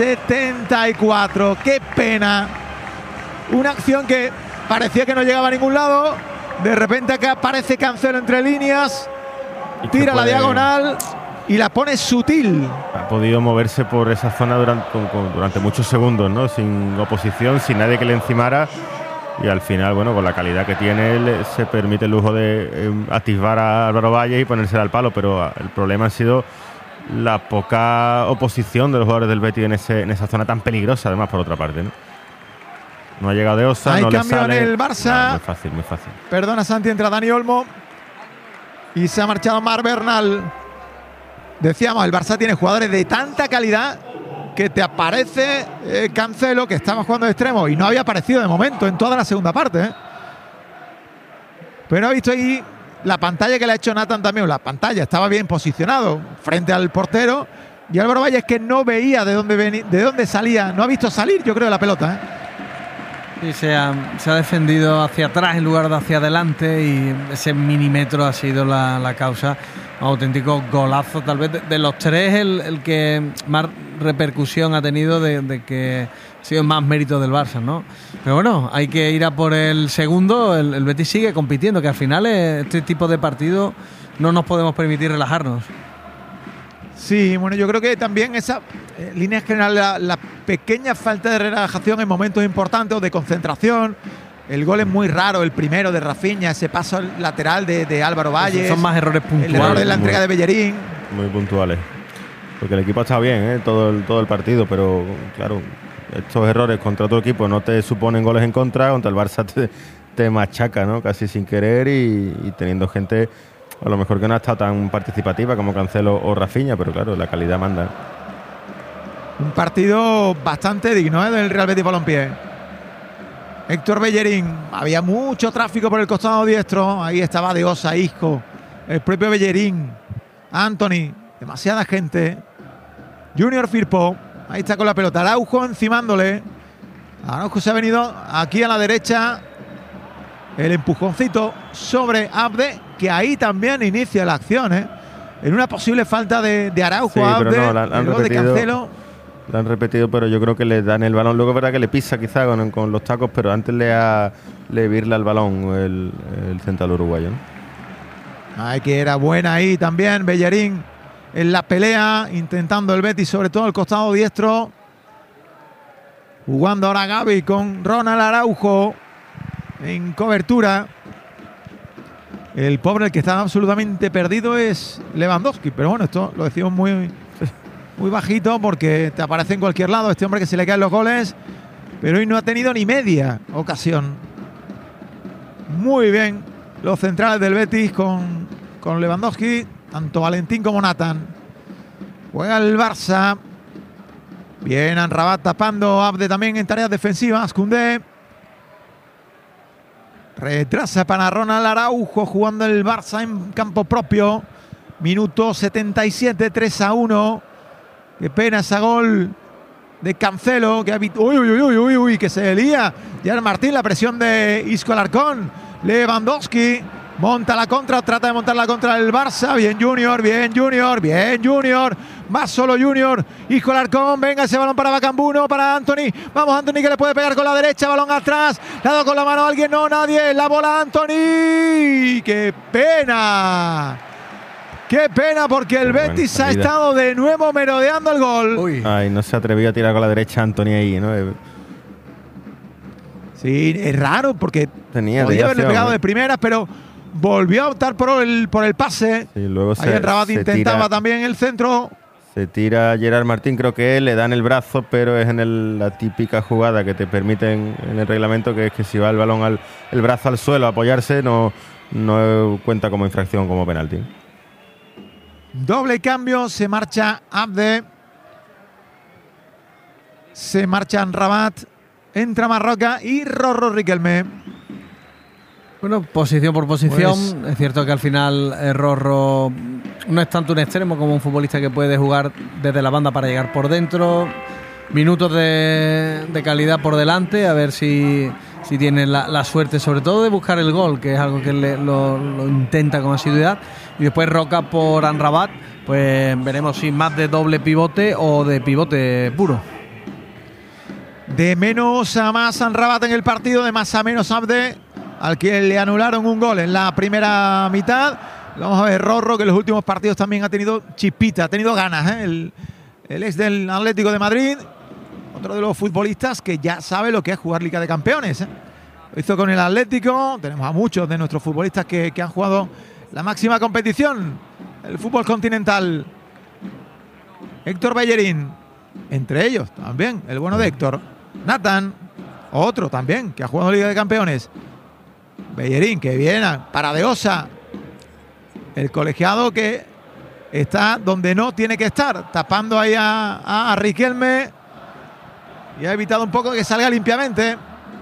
74. ¡Qué pena! Una acción que parecía que no llegaba a ningún lado. De repente acá aparece Cancelo entre líneas. Tira la diagonal y la pone sutil. Ha podido moverse por esa zona durante muchos segundos, ¿no? Sin oposición, sin nadie que le encimara. Y al final, bueno, con la calidad que tiene, él se permite el lujo de atisbar a Álvaro Valles y ponérsela al palo. Pero el problema ha sido la poca oposición de los jugadores del Betis en esa zona tan peligrosa, además, por otra parte, ¿no? No ha llegado de Osa, hay no cambio le sale. En el Barça. Muy fácil, muy fácil. Perdona, Santi, entra Dani Olmo. Y se ha marchado Marc Bernal. Decíamos, el Barça tiene jugadores de tanta calidad que te aparece Cancelo, que estaba jugando de extremo y no había aparecido de momento en toda la segunda parte. Pero ha visto ahí la pantalla que le ha hecho Nathan también. La pantalla estaba bien posicionado frente al portero. Y Álvaro Valles, que no veía de dónde salía, no ha visto salir, yo creo, la pelota. Sí, se ha defendido hacia atrás en lugar de hacia adelante y ese milímetro ha sido la causa. Un auténtico golazo, tal vez de los tres el que más repercusión ha tenido de que ha sido más mérito del Barça, ¿no? Pero bueno, hay que ir a por el segundo. El Betis sigue compitiendo, que al final este tipo de partido no nos podemos permitir relajarnos. Sí, bueno, yo creo que también esa línea general, la pequeña falta de relajación en momentos importantes o de concentración. El gol es muy raro, el primero de Rafinha, ese paso lateral de Álvaro Valles. Son más errores puntuales. El error de la entrega de Bellerín. Muy puntuales. Porque el equipo está bien, todo el partido, pero claro, estos errores contra otro equipo no te suponen goles en contra, contra el Barça te machaca, ¿no? Casi sin querer y teniendo gente a lo mejor que no ha estado tan participativa como Cancelo o Rafinha, pero claro, la calidad manda. Un partido bastante digno del Real Betis Balompié. Héctor Bellerín. Había mucho tráfico por el costado diestro. Ahí estaba De Osa, Isco, el propio Bellerín, Anthony, demasiada gente. Junior Firpo, ahí está con la pelota. Araujo encimándole. Araujo se ha venido aquí a la derecha. El empujoncito sobre Abde, que ahí también inicia la acción, en una posible falta de Araujo. Sí, a Abde, pero no, la han repetido, de Cancelo. La han repetido, pero yo creo que le dan el balón. Luego es verdad que le pisa quizá con los tacos, pero antes le virla el balón el central uruguayo, ¿no? Ay, que era buena ahí también Bellerín en la pelea, intentando el Betis, sobre todo el costado diestro. Jugando ahora Gavi con Ronald Araujo en cobertura. El pobre, el que está absolutamente perdido es Lewandowski, pero bueno, esto lo decimos muy bajito porque te aparece en cualquier lado este hombre que se le caen los goles, pero hoy no ha tenido ni media ocasión. Muy bien los centrales del Betis con Lewandowski, tanto Valentín como Nathan. Juega el Barça. Bien, Amrabat tapando, Abde también en tareas defensivas. Koundé retrasa para Ronald Araujo, jugando el Barça en campo propio. Minuto 77, 3-1. Qué pena ese gol de Cancelo, que uy, que se lía. Gerard Martín, la presión de Isco Alarcón. Lewandowski monta la contra, trata de montar la contra del Barça. Bien Junior, bien Junior, bien Junior. Más solo Junior. Isco Alarcón, venga ese balón para Bacambuno, para Anthony. Vamos Anthony, que le puede pegar con la derecha, balón atrás. Le ha dado con la mano a alguien, no, nadie. La bola Anthony. ¡Qué pena! ¡Qué pena! Porque el Betis ha estado de nuevo merodeando el gol. Uy. Ay, no se atrevió a tirar con la derecha Anthony ahí, ¿no? Sí, es raro porque podía haberle pegado de primeras, pero volvió a optar por el pase. Sí, luego ahí en Rabat intentaba también el centro. Se tira Gerard Martín, creo que le dan el brazo, pero es en la típica jugada que te permiten en el reglamento, que es que si va el balón el brazo al suelo a apoyarse, no cuenta como infracción, como penalti. Doble cambio, se marcha Abde, se marcha Rabat, entra Marroca y Rorro Riquelme. Bueno, posición por posición. Pues, es cierto que al final Rorro no es tanto un extremo como un futbolista que puede jugar desde la banda para llegar por dentro. Minutos de calidad por delante, a ver si tiene la suerte, sobre todo de buscar el gol, que es algo que lo intenta con asiduidad. Y después Roca por Amrabat, pues veremos si más de doble pivote o de pivote puro. De menos a más Amrabat en el partido, de más a menos Abde, al que le anularon un gol en la primera mitad. Vamos a ver Rorro, que en los últimos partidos también ha tenido chispita, ha tenido ganas, el ex del Atlético de Madrid, otro de los futbolistas que ya sabe lo que es jugar Liga de Campeones. Lo hizo con el Atlético. Tenemos a muchos de nuestros futbolistas que han jugado la máxima competición, el fútbol continental. Héctor Bellerín, entre ellos también, el bueno de Héctor. Nathan, otro también, que ha jugado Liga de Campeones. Bellerín, que viene para De Osa, el colegiado que está donde no tiene que estar, tapando ahí a Riquelme, y ha evitado un poco que salga limpiamente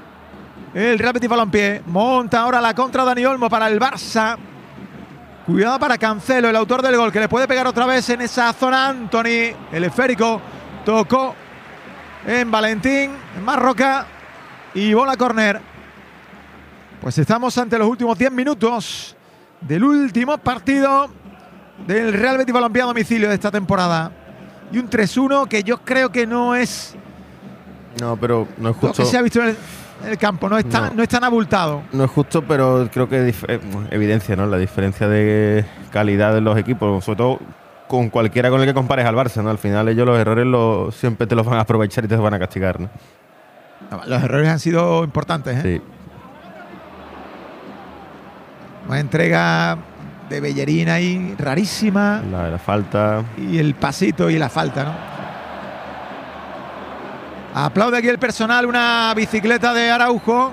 el Real Betis Balompié. Monta ahora la contra Dani Olmo para el Barça. Cuidado para Cancelo, el autor del gol, que le puede pegar otra vez en esa zona. Anthony, el esférico, tocó en Valentín, en Marroca, y bola córner. Pues estamos ante los últimos 10 minutos del último partido del Real Betis Balompié a domicilio de esta temporada. Y un 3-1 que yo creo que no es... No, pero no es justo. Lo que se ha visto en el campo, no es tan abultado. No es justo, pero creo que evidencia, ¿no?, la diferencia de calidad de los equipos, sobre todo con cualquiera con el que compares al Barça, ¿no? Al final ellos los errores siempre te los van a aprovechar y te los van a castigar, ¿no? Los errores han sido importantes, ¿eh? Sí. Una entrega de Bellerín ahí rarísima. La falta. Y el pasito y la falta, ¿no? Aplaude aquí el personal, una bicicleta de Araujo.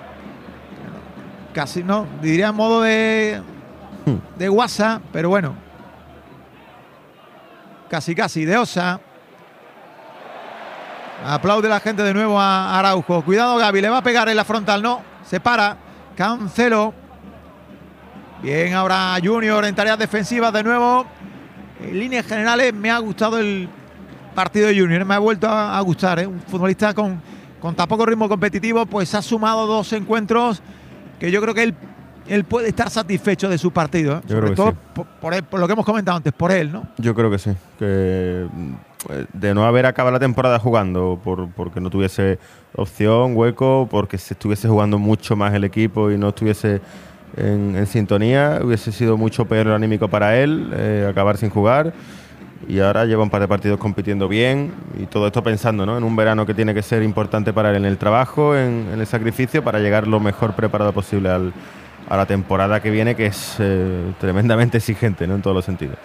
Casi, no, diría en modo de WhatsApp, pero bueno. Casi, De Osa. Aplaude la gente de nuevo a Araujo. Cuidado, Gavi, le va a pegar en la frontal. No, se para. Cancelo. Bien, ahora Junior en tareas defensivas de nuevo. En líneas generales me ha gustado el partido de Junior. Me ha vuelto a gustar. Un futbolista con tan poco ritmo competitivo, pues ha sumado 2 encuentros que yo creo que él puede estar satisfecho de su partido. Sobre todo sí. por lo que hemos comentado antes, por él, ¿no? Yo creo que sí. Que de no haber acabado la temporada jugando porque no tuviese opción, hueco, porque se estuviese jugando mucho más el equipo y no estuviese en sintonía, hubiese sido mucho peor el anímico para él, acabar sin jugar. Y ahora lleva un par de partidos compitiendo bien y todo esto pensando, ¿no?, en un verano que tiene que ser importante para él en el trabajo, en el sacrificio, para llegar lo mejor preparado posible a la temporada que viene, que es tremendamente exigente, ¿no?, en todos los sentidos.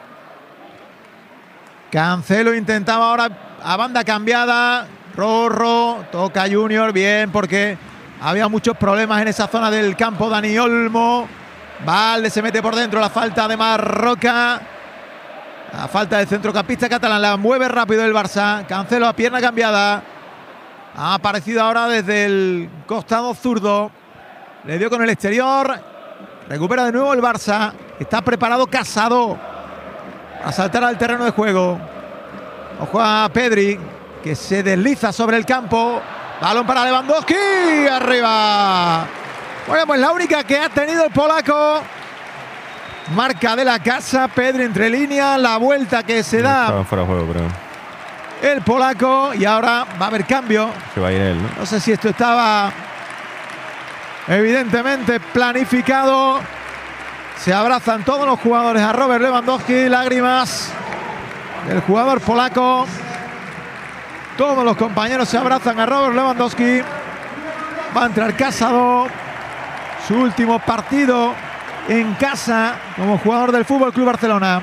Cancelo intentaba ahora a banda cambiada. Rorro, toca Junior, bien, porque había muchos problemas en esa zona del campo. Dani Olmo, Valde se mete por dentro, la falta de Marroca. La falta del centrocampista catalán, la mueve rápido el Barça. Cancelo a pierna cambiada. Ha aparecido ahora desde el costado zurdo. Le dio con el exterior. Recupera de nuevo el Barça. Está preparado Casado a saltar al terreno de juego. Ojo a Pedri, que se desliza sobre el campo. Balón para Lewandowski. Arriba. Bueno, pues la única que ha tenido el polaco. Marca de la casa, Pedri entre líneas, la vuelta que se da. Estaban fuera de juego, pero el polaco, y ahora va a haber cambio. Se va a ir él, ¿no? No sé si esto estaba evidentemente planificado. Se abrazan todos los jugadores a Robert Lewandowski, lágrimas del jugador polaco. Todos los compañeros se abrazan a Robert Lewandowski. Va a entrar Casado, su último partido en casa como jugador del Fútbol Club Barcelona.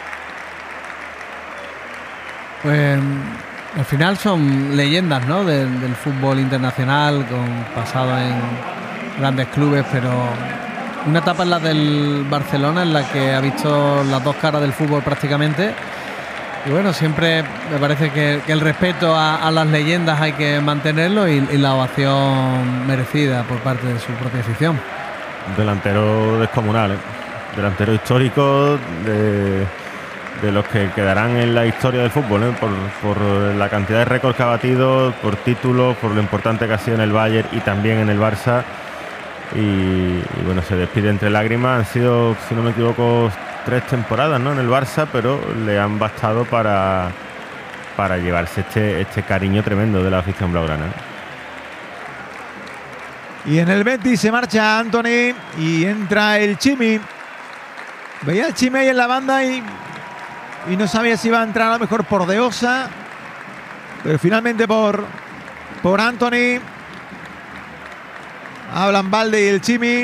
Pues al final son leyendas, ¿no?, del fútbol internacional, con pasado en grandes clubes, pero una etapa en la del Barcelona en la que ha visto las dos caras del fútbol prácticamente. Y bueno, siempre me parece que el respeto a las leyendas hay que mantenerlo y la ovación merecida por parte de su propia afición. Delantero descomunal, delantero histórico de los que quedarán en la historia del fútbol, por la cantidad de récords que ha batido, por títulos, por lo importante que ha sido en el Bayern y también en el Barça. Y bueno, se despide entre lágrimas. Han sido, si no me equivoco, 3 temporadas, ¿no?, en el Barça, pero le han bastado para llevarse este cariño tremendo de la afición blaugrana. Y en el Betis se marcha Antony y entra el Chimi. Veía el Chimi ahí en la banda y no sabía si iba a entrar a lo mejor por De Osa, pero finalmente por Antony. Hablan Valde y el Chimi.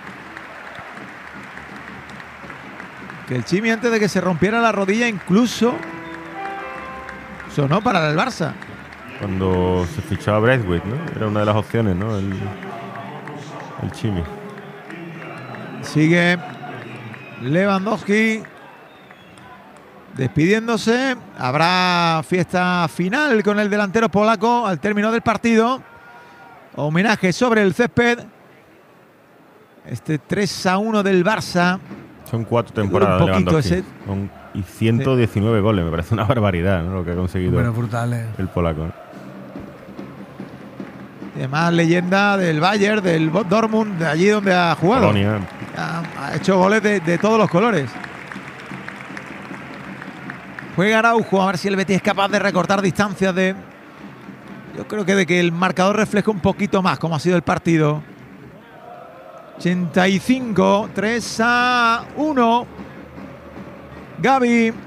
Que el Chimi, antes de que se rompiera la rodilla, incluso sonó para el Barça. Cuando se fichaba Braithwaite, ¿no? Era una de las opciones, ¿no?, el Chimi. Sigue Lewandowski despidiéndose. Habrá fiesta final con el delantero polaco al término del partido. Homenaje sobre el césped. Este 3-1 del Barça. Son 4 temporadas de Lewandowski. Y 119 goles. Me parece una barbaridad, ¿no?, lo que ha conseguido el polaco, ¿no? Además, leyenda del Bayern, del Dortmund, de allí donde ha jugado. Polonia. Ha hecho goles de todos los colores. Juega Araujo, a ver si el Betis es capaz de recortar distancias yo creo que de que el marcador refleje un poquito más cómo ha sido el partido. 85, 3-1. Gavi.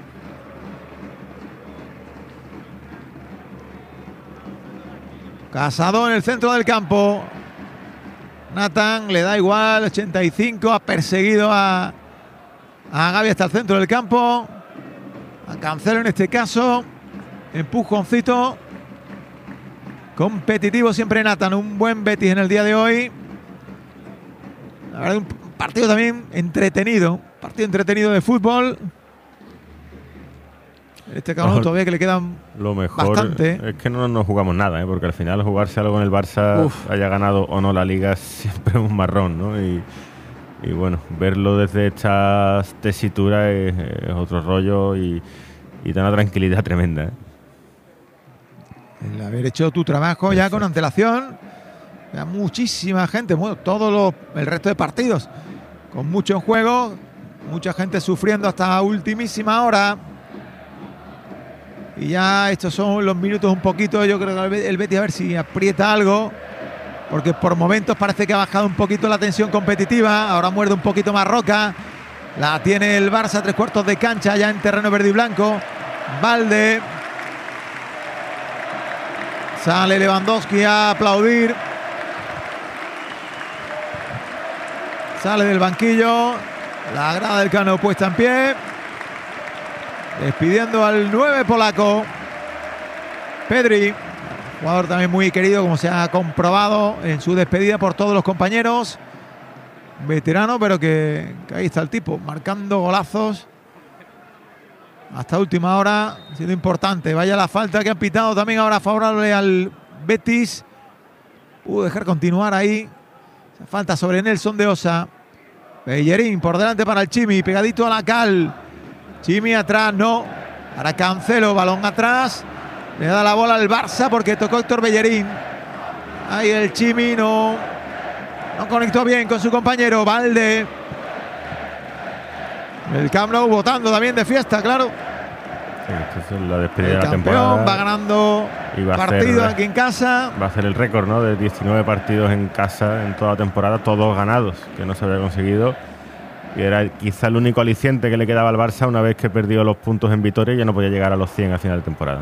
Casado en el centro del campo. Nathan le da igual, 85. Ha perseguido a Gavi hasta el centro del campo. A Cancelo en este caso. Empujoncito. Competitivo siempre Nathan. Un buen Betis en el día de hoy. La verdad, un partido también entretenido. Partido entretenido de fútbol. Este cabrón todavía que le quedan lo mejor bastante. Es que no nos jugamos nada, porque al final jugarse algo en el Barça, haya ganado o no la Liga, siempre es un marrón, ¿no? Y bueno, verlo desde esta tesitura es otro rollo y da una tranquilidad tremenda. El haber hecho tu trabajo ya con antelación, ya muchísima gente, bueno, el resto de partidos con mucho en juego, mucha gente sufriendo hasta ultimísima hora. Y ya estos son los minutos un poquito, yo creo que el Betis a ver si aprieta algo, porque por momentos parece que ha bajado un poquito la tensión competitiva. Ahora muerde un poquito más Roca. La tiene el Barça, 3/4 de cancha ya en terreno verde y blanco. Balde. Sale Lewandowski a aplaudir. Sale del banquillo. La grada del Cano puesta en pie. Despidiendo al 9 polaco. Pedri, jugador también muy querido, como se ha comprobado en su despedida por todos los compañeros. Veterano, pero que ahí está el tipo, marcando golazos hasta última hora, siendo importante. Vaya la falta que han pitado también ahora favorable al Betis. Pudo dejar continuar ahí. Falta sobre Nelson de Osa. Bellerín por delante para el Chimi, pegadito a la cal. Chimi atrás, no. Ahora Cancelo, balón atrás. Le da la bola al Barça porque tocó Héctor Bellerín. Ahí el Chimi no conectó bien con su compañero Balde. El Camp Nou votando también de fiesta, claro. Sí, esto es la despedida de la temporada. Va ganando partidos aquí en casa. Va a ser el récord, ¿no? De 19 partidos en casa en toda la temporada, todos ganados, que no se había conseguido. Y era quizá el único aliciente que le quedaba al Barça una vez que perdió los puntos en Vitoria y ya no podía llegar a los 100 a final de temporada.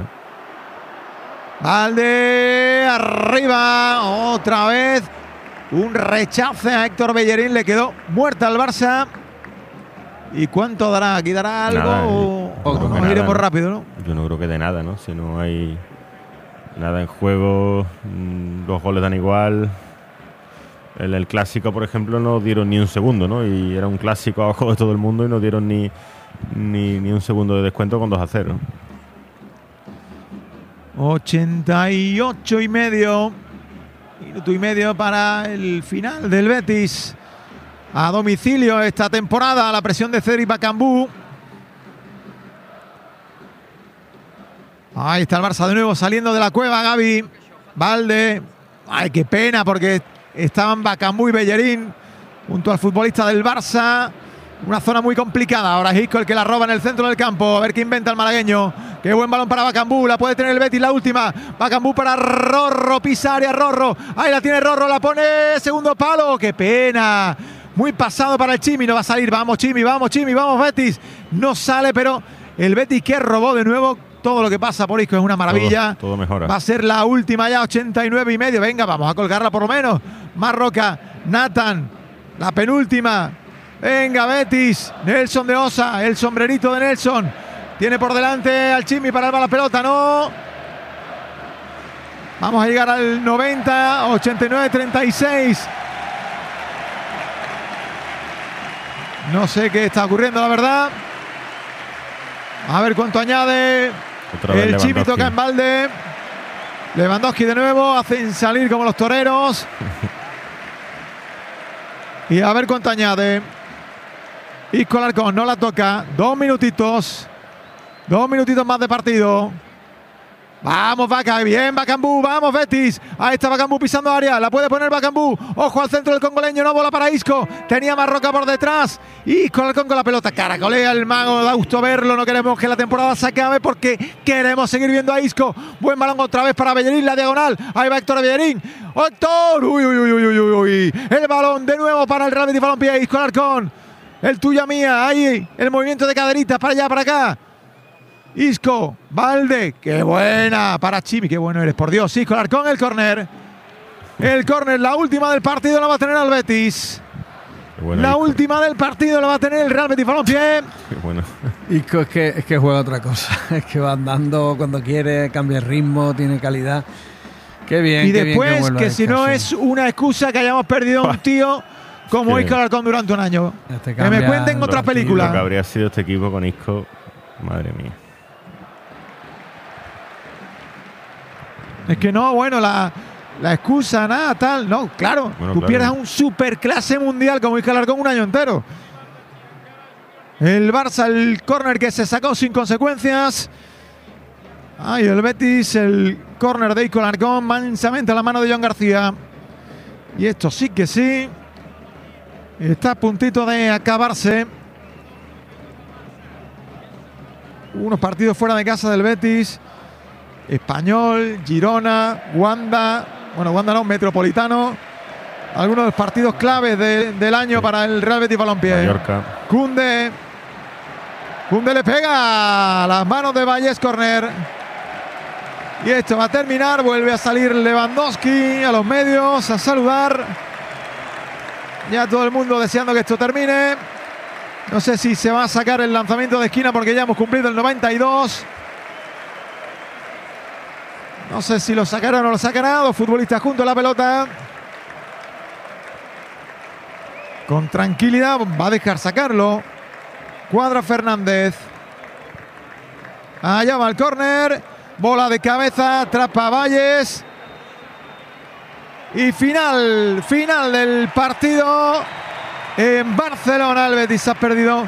Balde arriba, otra vez un rechace a Héctor Bellerín, le quedó muerta al Barça. ¿Y cuánto dará? ¿Aquí dará algo nada, o nos iremos rápido, no? Yo no creo que de nada, ¿no? Si no hay nada en juego, los goles dan igual. El clásico, por ejemplo, no dieron ni un segundo, ¿no? Y era un clásico a ojo de todo el mundo y no dieron ni un segundo de descuento con 2-0. 88 y medio. Minuto y medio para el final del Betis. A domicilio esta temporada, la presión de Cedric Bakambu. Ahí está el Barça de nuevo saliendo de la cueva, Gavi. Balde. Ay, qué pena porque estaban Bakambu y Bellerín junto al futbolista del Barça. Una zona muy complicada. Ahora es Isco el que la roba en el centro del campo. A ver qué inventa el malagueño. Qué buen balón para Bakambu. La puede tener el Betis, la última. Bakambu para Rorro. Pisa área Rorro. Ahí la tiene Rorro. La pone segundo palo. Qué pena. Muy pasado para el Chimi. No va a salir. Vamos Chimi, vamos Chimi, vamos Betis. No sale, pero el Betis que robó de nuevo. Todo lo que pasa por Isco es una maravilla. Todo mejora. Va a ser la última ya, 89 y medio. Venga, vamos a colgarla por lo menos. Marroca, Nathan. La penúltima. Venga, Betis. Nelson de Osa. El sombrerito de Nelson. Tiene por delante al Chimi para la pelota. No. Vamos a llegar al 90. 89-36. No sé qué está ocurriendo, la verdad. A ver cuánto añade. El Chimi toca en balde. Lewandowski de nuevo. Hacen salir como los toreros. Y a ver cuánto añade. Isco Alarcón no la toca. 2 minutitos. 2 minutitos más de partido. Vamos, Vaca, bien, Bakambu, vamos, Betis. Ahí está Bakambu pisando área, la puede poner Bakambu. Ojo al centro del congoleño, no bola para Isco. Tenía Marroca por detrás. Isco Alarcón con la pelota, caracolea el mago, da gusto verlo. No queremos que la temporada se acabe porque queremos seguir viendo a Isco. Buen balón otra vez para Bellerín, la diagonal. Ahí va Héctor Bellerín. ¡Héctor! ¡Uy, uy, uy, uy, uy! El balón de nuevo para el Real Betis Balompié. Isco Alarcón. El tuya mía, ahí el movimiento de caderitas para allá, para acá. Isco, Balde, qué buena para Chimi, qué bueno eres, por Dios. Isco Alarcón, el córner. El córner, la última del partido la va a tener el Betis. Bueno, la Isco. Última del partido la va a tener el Real Betis Balompié. Qué bueno. Isco es que juega otra cosa. Es que va andando cuando quiere, cambia el ritmo, tiene calidad. Qué bien. Y qué después, bien que si no es una excusa que hayamos perdido a un tío como Isco Alarcón durante un año. Que me cuenten otra película. Lo que habría sido este equipo con Isco, madre mía. Es que no, bueno, la excusa, nada, tal. No, claro, bueno, tú pierdes un superclase mundial como Isca Alarcón un año entero. El Barça, el córner que se sacó sin consecuencias. Ay, el Betis, el córner de Isco Alarcón, mansamente a la mano de Joan García. Y esto sí que sí. Está a puntito de acabarse. Unos partidos fuera de casa del Betis. Español, Girona, Wanda. Bueno, Wanda no, Metropolitano. Algunos de los partidos claves del año para el Real Betis Balompié. Mallorca. Koundé le pega a las manos de Vallés, córner. Y esto va a terminar. Vuelve a salir Lewandowski a los medios a saludar. Ya todo el mundo deseando que esto termine. No sé si se va a sacar el lanzamiento de esquina porque ya hemos cumplido el 92. No sé si lo sacará o no lo sacará. Dos futbolistas juntos a la pelota. Con tranquilidad va a dejar sacarlo. Cuadra Fernández. Allá va el córner. Bola de cabeza. Atrapa Valles. Y final del partido. En Barcelona el Betis ha perdido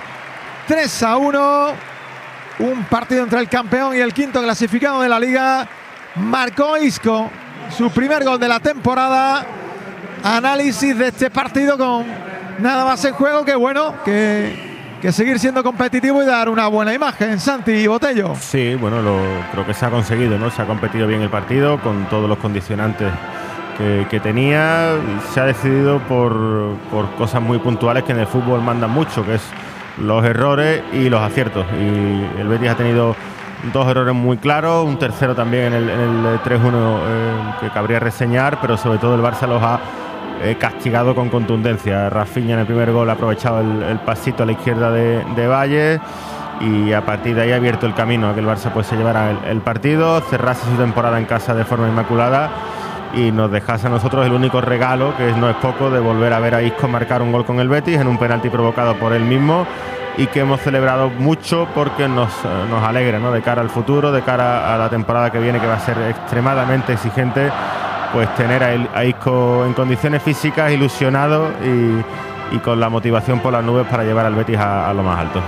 3-1. Un partido entre el campeón y el quinto clasificado de la Liga. Marcó Isco su primer gol de la temporada. Análisis de este partido con nada más en juego que bueno, que seguir siendo competitivo y dar una buena imagen. Santi Botello. Sí, bueno, creo que se ha conseguido, ¿no? Se ha competido bien el partido con todos los condicionantes que tenía. Se ha decidido por cosas muy puntuales que en el fútbol mandan mucho, que es los errores y los aciertos. Y el Betis ha tenido dos errores muy claros, un tercero también en el 3-1 que cabría reseñar, pero sobre todo el Barça los ha castigado con contundencia. Rafinha en el primer gol ha aprovechado el pasito a la izquierda de Valle y a partir de ahí ha abierto el camino a que el Barça pues se llevara el partido, cerrase su temporada en casa de forma inmaculada y nos dejase a nosotros el único regalo, que no es poco, de volver a ver a Isco marcar un gol con el Betis en un penalti provocado por él mismo y que hemos celebrado mucho porque nos alegra, ¿no? De cara al futuro, de cara a la temporada que viene, que va a ser extremadamente exigente, pues tener a Isco en condiciones físicas, ilusionado y con la motivación por las nubes para llevar al Betis a lo más alto.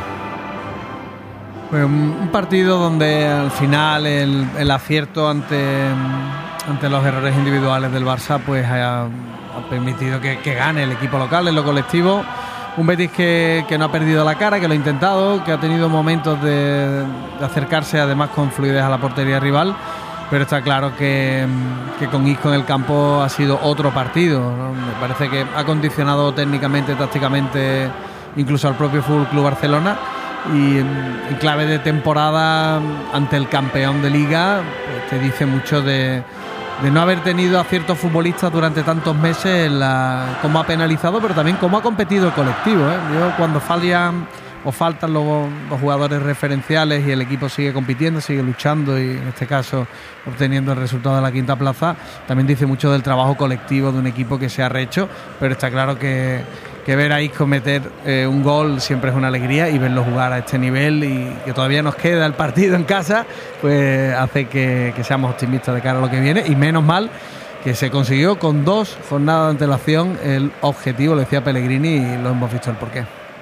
Pues un partido donde al final el acierto ante los errores individuales del Barça pues ha permitido que gane el equipo local en lo colectivo. Un Betis que no ha perdido la cara, que lo ha intentado, que ha tenido momentos de acercarse además con fluidez a la portería rival, pero está claro que con Isco en el campo ha sido otro partido, ¿no? Me parece que ha condicionado técnicamente, tácticamente, incluso al propio Fútbol Club Barcelona. Y en clave de temporada ante el campeón de Liga, pues te dice mucho de no haber tenido a ciertos futbolistas durante tantos meses, cómo ha penalizado, pero también cómo ha competido el colectivo, ¿eh? Yo, cuando faltan los jugadores referenciales y el equipo sigue compitiendo, sigue luchando y en este caso obteniendo el resultado de la quinta plaza, también dice mucho del trabajo colectivo de un equipo que se ha rehecho, pero está claro que ver a Isco meter un gol siempre es una alegría y verlo jugar a este nivel y que todavía nos queda el partido en casa, pues hace que seamos optimistas de cara a lo que viene y menos mal que se consiguió con 2 jornadas de antelación el objetivo, lo decía Pellegrini y lo hemos visto el porqué.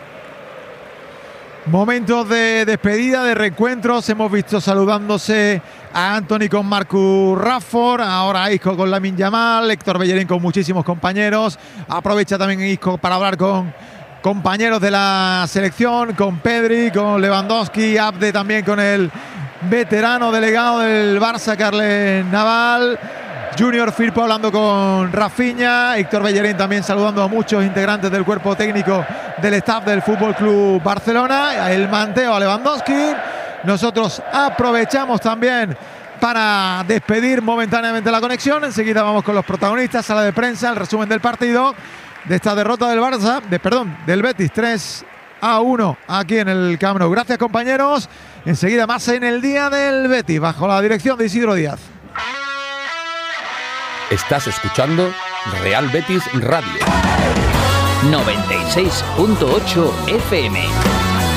Momentos de despedida, de reencuentros. Hemos visto saludándose a Anthony con Marcus Rashford, ahora Isco con Lamine Yamal, Héctor Bellerín con muchísimos compañeros. Aprovecha también Isco para hablar con compañeros de la selección, con Pedri, con Lewandowski, Abde también con el veterano delegado del Barça, Carles Naval. Junior Firpo hablando con Rafinha, Héctor Bellerín también saludando a muchos integrantes del cuerpo técnico del staff del Fútbol Club Barcelona, el manteo a Lewandowski. Nosotros aprovechamos también para despedir momentáneamente la conexión. Enseguida vamos con los protagonistas, sala de prensa, el resumen del partido, de esta derrota del Barça, del Betis 3-1 aquí en el Camp Nou. Gracias, compañeros. Enseguida más en el día del Betis, bajo la dirección de Isidro Díaz. Estás escuchando Real Betis Radio 96.8 FM.